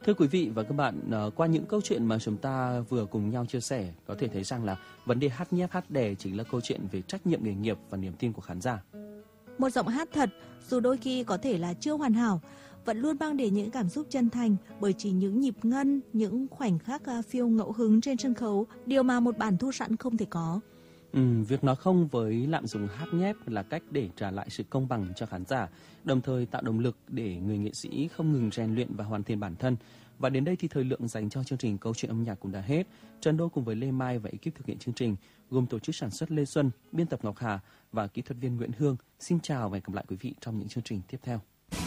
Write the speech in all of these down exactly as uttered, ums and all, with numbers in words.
Thưa quý vị và các bạn, uh, qua những câu chuyện mà chúng ta vừa cùng nhau chia sẻ, có thể thấy rằng là vấn đề hát nhép hát đè chính là câu chuyện về trách nhiệm nghề nghiệp và niềm tin của khán giả. Một giọng hát thật, dù đôi khi có thể là chưa hoàn hảo, vẫn luôn mang đến những cảm xúc chân thành, bởi chỉ những nhịp ngân, những khoảnh khắc uh, phiêu ngẫu hứng trên sân khấu, điều mà một bản thu sẵn không thể có. Ừ, việc nói không với lạm dụng hát nhép là cách để trả lại sự công bằng cho khán giả, đồng thời tạo động lực để người nghệ sĩ không ngừng rèn luyện và hoàn thiện bản thân. Và đến đây thì thời lượng dành cho chương trình Câu chuyện âm nhạc cũng đã hết. Trần Đô cùng với Lê Mai và ekip thực hiện chương trình, gồm tổ chức sản xuất Lê Xuân, biên tập Ngọc Hà và kỹ thuật viên Nguyễn Hương. Xin chào và hẹn gặp lại quý vị trong những chương trình tiếp theo.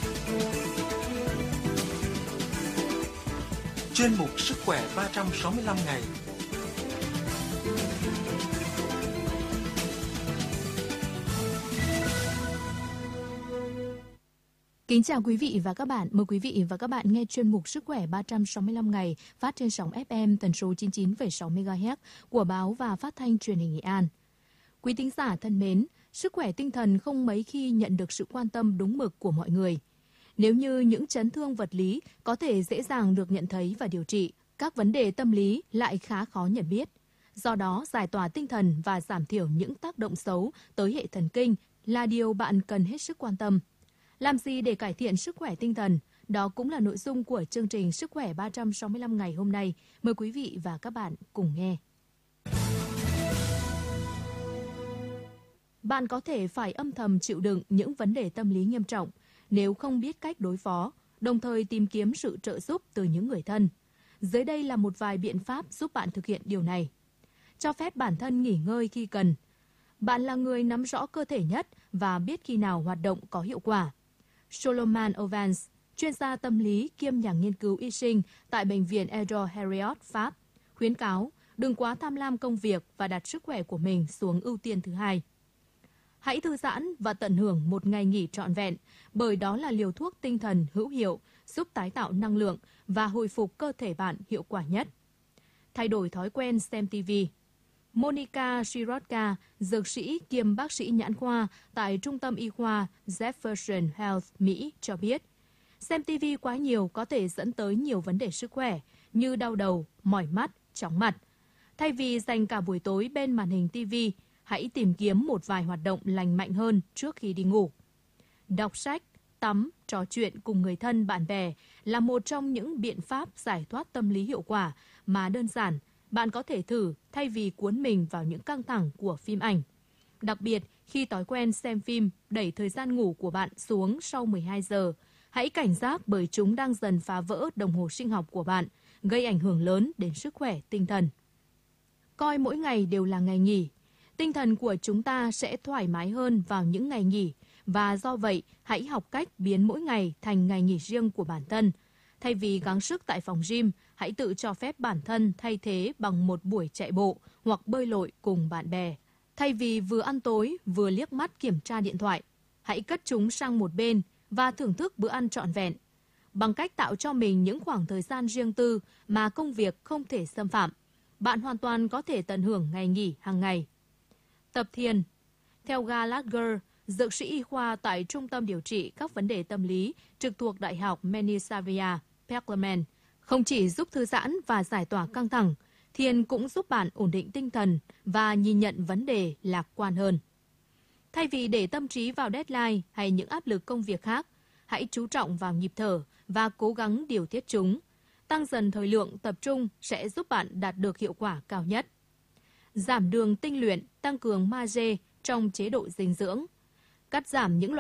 Chuyên mục Sức khỏe ba trăm sáu mươi lăm ngày. Kính chào quý vị và các bạn. Mời quý vị và các bạn nghe chuyên mục Sức khỏe ba trăm sáu mươi lăm ngày phát trên sóng ép em tần số chín mươi chín phẩy sáu mê ga héc của báo và phát thanh truyền hình Nghệ An. Quý thính giả thân mến, sức khỏe tinh thần không mấy khi nhận được sự quan tâm đúng mực của mọi người. Nếu như những chấn thương vật lý có thể dễ dàng được nhận thấy và điều trị, các vấn đề tâm lý lại khá khó nhận biết. Do đó, giải tỏa tinh thần và giảm thiểu những tác động xấu tới hệ thần kinh là điều bạn cần hết sức quan tâm. Làm gì để cải thiện sức khỏe tinh thần? Đó cũng là nội dung của chương trình Sức khỏe ba trăm sáu mươi lăm ngày hôm nay. Mời quý vị và các bạn cùng nghe. Bạn có thể phải âm thầm chịu đựng những vấn đề tâm lý nghiêm trọng nếu không biết cách đối phó, đồng thời tìm kiếm sự trợ giúp từ những người thân. Dưới đây là một vài biện pháp giúp bạn thực hiện điều này. Cho phép bản thân nghỉ ngơi khi cần. Bạn là người nắm rõ cơ thể nhất và biết khi nào hoạt động có hiệu quả. Solomon Ovens, chuyên gia tâm lý kiêm nhà nghiên cứu y sinh tại Bệnh viện Edouard Herriot, Pháp, khuyến cáo đừng quá tham lam công việc và đặt sức khỏe của mình xuống ưu tiên thứ hai. Hãy thư giãn và tận hưởng một ngày nghỉ trọn vẹn, bởi đó là liều thuốc tinh thần hữu hiệu, giúp tái tạo năng lượng và hồi phục cơ thể bạn hiệu quả nhất. Thay đổi thói quen xem ti vi. Monica Shirotka, dược sĩ kiêm bác sĩ nhãn khoa tại Trung tâm Y khoa Jefferson Health, Mỹ cho biết, xem ti vi quá nhiều có thể dẫn tới nhiều vấn đề sức khỏe như đau đầu, mỏi mắt, chóng mặt. Thay vì dành cả buổi tối bên màn hình ti vi, hãy tìm kiếm một vài hoạt động lành mạnh hơn trước khi đi ngủ. Đọc sách, tắm, trò chuyện cùng người thân, bạn bè là một trong những biện pháp giải thoát tâm lý hiệu quả mà đơn giản bạn có thể thử thay vì cuốn mình vào những căng thẳng của phim ảnh. Đặc biệt, khi thói quen xem phim đẩy thời gian ngủ của bạn xuống sau mười hai giờ, hãy cảnh giác bởi chúng đang dần phá vỡ đồng hồ sinh học của bạn, gây ảnh hưởng lớn đến sức khỏe tinh thần. Coi mỗi ngày đều là ngày nghỉ. Tinh thần của chúng ta sẽ thoải mái hơn vào những ngày nghỉ, và do vậy, hãy học cách biến mỗi ngày thành ngày nghỉ riêng của bản thân. Thay vì gắng sức tại phòng gym, hãy tự cho phép bản thân thay thế bằng một buổi chạy bộ hoặc bơi lội cùng bạn bè. Thay vì vừa ăn tối, vừa liếc mắt kiểm tra điện thoại, hãy cất chúng sang một bên và thưởng thức bữa ăn trọn vẹn. Bằng cách tạo cho mình những khoảng thời gian riêng tư mà công việc không thể xâm phạm, bạn hoàn toàn có thể tận hưởng ngày nghỉ hàng ngày. Tập thiền. Theo Gallagher, dược sĩ y khoa tại Trung tâm Điều trị các vấn đề tâm lý trực thuộc Đại học Mansfield, Pennsylvania, không chỉ giúp thư giãn và giải tỏa căng thẳng, thiền cũng giúp bạn ổn định tinh thần và nhìn nhận vấn đề lạc quan hơn. Thay vì để tâm trí vào deadline hay những áp lực công việc khác, hãy chú trọng vào nhịp thở và cố gắng điều tiết chúng. Tăng dần thời lượng tập trung sẽ giúp bạn đạt được hiệu quả cao nhất. Giảm đường tinh luyện, tăng cường magie trong chế độ dinh dưỡng. Cắt giảm những loại